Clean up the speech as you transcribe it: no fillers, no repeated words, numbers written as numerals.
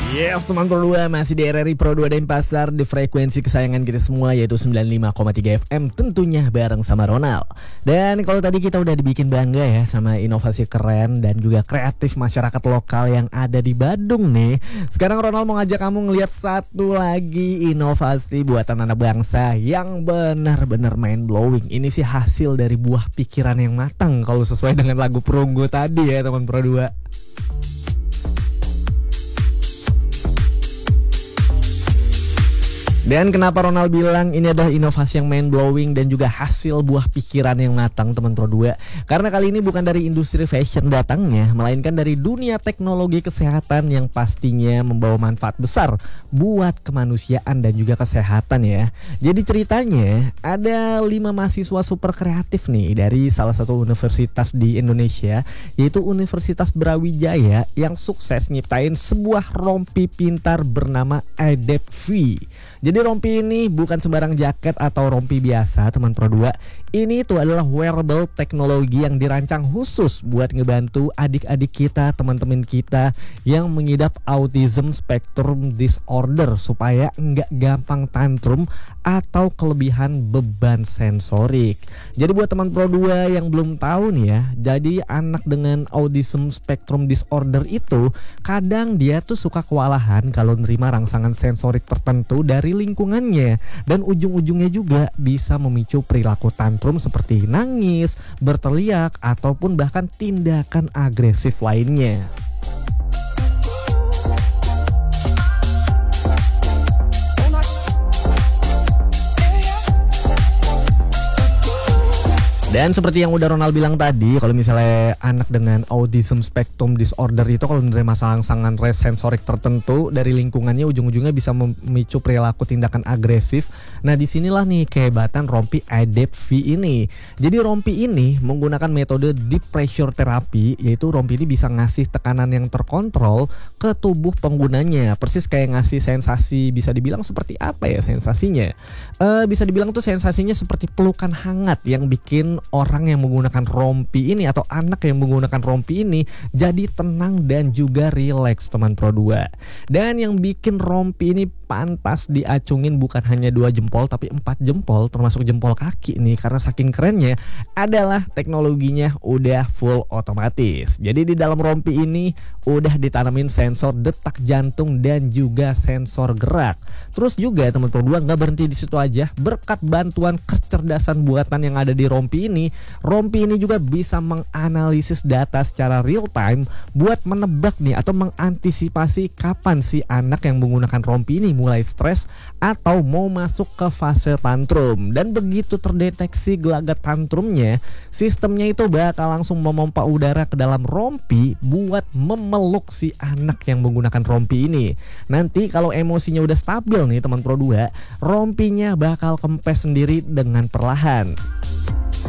Yes, teman Pro 2 masih di RRI Pro 2 Denpasar di frekuensi kesayangan kita semua yaitu 95,3 FM tentunya bareng sama Ronald. Dan kalau tadi kita udah dibikin bangga ya sama inovasi keren dan juga kreatif masyarakat lokal yang ada di Badung nih. Sekarang Ronald mau ngajak kamu ngelihat satu lagi inovasi buatan anak bangsa yang benar-benar mind blowing. Ini sih hasil dari buah pikiran yang matang kalau sesuai dengan lagu Perunggu tadi ya teman Pro 2. Dan kenapa Ronald bilang ini adalah inovasi yang mind blowing dan juga hasil buah pikiran yang matang teman Pro 2? Karena kali ini bukan dari industri fashion datangnya, melainkan dari dunia teknologi kesehatan yang pastinya membawa manfaat besar buat kemanusiaan dan juga kesehatan ya. Jadi ceritanya ada 5 mahasiswa super kreatif nih dari salah satu universitas di Indonesia, yaitu Universitas Brawijaya, yang sukses nyiptain sebuah rompi pintar bernama ADEPV. Jadi rompi ini bukan sembarang jaket atau rompi biasa teman Pro 2. Ini tuh adalah wearable teknologi yang dirancang khusus buat ngebantu adik-adik kita, teman-teman kita yang mengidap autism spectrum disorder supaya nggak gampang tantrum atau kelebihan beban sensorik. Jadi buat teman Pro 2 yang belum tahu nih ya, jadi anak dengan autism spectrum disorder itu kadang dia tuh suka kewalahan kalau nerima rangsangan sensorik tertentu dari lingkungannya, dan ujung-ujungnya juga bisa memicu perilaku tantrum seperti nangis, berteriak, ataupun bahkan tindakan agresif lainnya. Dan seperti yang udah Ronald bilang tadi, kalau misalnya anak dengan autism spectrum disorder itu kalau menerima rangsangan sensorik tertentu dari lingkungannya, ujung-ujungnya bisa memicu perilaku tindakan agresif. Nah disinilah nih kehebatan rompi ADEPV ini. Jadi rompi ini menggunakan metode deep pressure therapy, yaitu rompi ini bisa ngasih tekanan yang terkontrol ke tubuh penggunanya. Persis kayak ngasih sensasi, bisa dibilang seperti apa ya sensasinya? Bisa dibilang tuh sensasinya seperti pelukan hangat yang bikin orang yang menggunakan rompi ini atau anak yang menggunakan rompi ini jadi tenang dan juga rileks teman Pro 2. Dan yang bikin rompi ini pantas diacungin bukan hanya 2 jempol tapi 4 jempol termasuk jempol kaki nih, karena saking kerennya adalah teknologinya udah full otomatis. Jadi di dalam rompi ini udah ditanamin sensor detak jantung dan juga sensor gerak. Terus juga teman Pro 2 nggak berhenti di situ aja, berkat bantuan kecerdasan buatan yang ada di rompi ini juga bisa menganalisis data secara real time buat menebak nih atau mengantisipasi kapan si anak yang menggunakan rompi ini mulai stres atau mau masuk ke fase tantrum. Dan begitu terdeteksi gelagat tantrumnya, sistemnya itu bakal langsung memompa udara ke dalam rompi buat memeluk si anak yang menggunakan rompi ini. Nanti kalau emosinya udah stabil nih teman Pro 2, rompinya bakal kempes sendiri dengan perlahan.